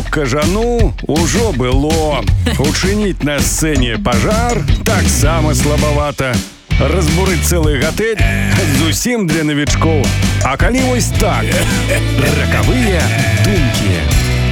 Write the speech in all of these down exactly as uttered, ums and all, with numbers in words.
у кажану ўжо было. Учыніць на сцэне пажар таксама слабавата. Разбурыць цэлы гатэль зусім для навічкоў. А калі вось так, ракавыя думкі.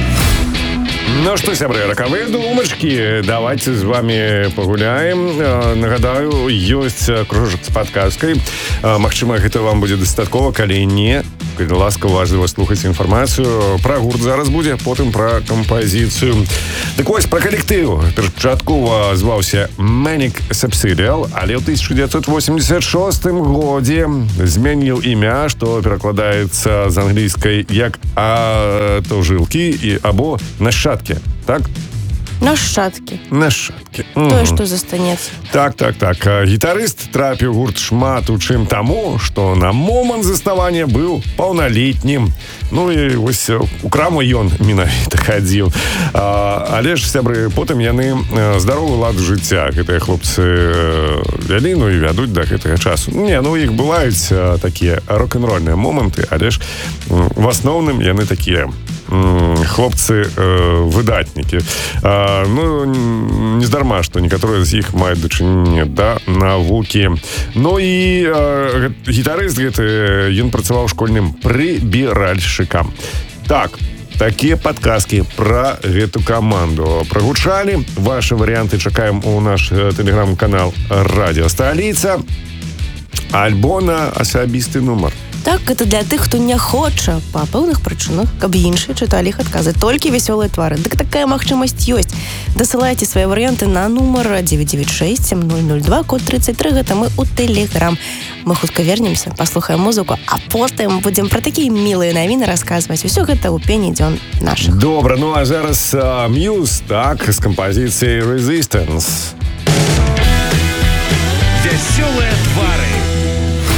Ну что, сябры, ракавыя думачкі, давайте з вами пагуляем. Нагадаю, ёсць кружак з падказкай. Магчыма, гэта вам будзе дастаткова, калі не, калі ласка, важліва слухаць інфармацыю. Пра гурт зараз будзе, потым пра кампазіцыю. Так вось, пра калектыў. Першапачаткова зваўся Manic Subsidial, але ў тысяча дзевяцьсот восемьдесят шостым годзе змяніў імя, што перакладаецца з англійскай як атожылкі і або нашчадкі. Так? Нашчадкі. Нашчадкі. Тое, што застанецца. Так, так, так. Гітарыст трапіў гурт шмат у чым таму, што на момант заставання быў паўналетнім. Ну і вось у краму ён менавіта хадзіў. А, але ж, сябры, потым яны здаровы лад жыцця. Гэтыя хлопцы вялі, ну і вядуць да гэтага часу. Не, ну іх бываюць такія рок-н-рольныя моманты, але ж в асноўным яны такія хлопцы э, выдатнікі. А, ну, не здарма, што некаторыя з іх маюць дачыненне да навукі. Ну і э, гітарыст гэты, ён працаваў школьным прыбіральшчыкам. Так, такія падказкі пра гэту каманду прагучалі. Вашы варыянты чакаем у наш тэлеграм-канал Радіо Сталіца. Альбо на асабісты нумар. Так, гэта для тых, хто не хоча па пэўных прычынах, каб іншыя чыталі іх адказы. Толькі вясёлыя твары. Дык такая магчымасць ёсць. Дасылайце свае варыянты на нумар девять девять шесть семь ноль ноль два, код тридцать три. Гэта мы ў Тэлеграм. Мы хутка вернемся, паслухаем музыку, а потым будзем пра такія мілыя навіны расказваць. Усё гэта ў пені дзён нашых. Добра, ну а зараз Muse, так, з кампазіцыяй Resistance.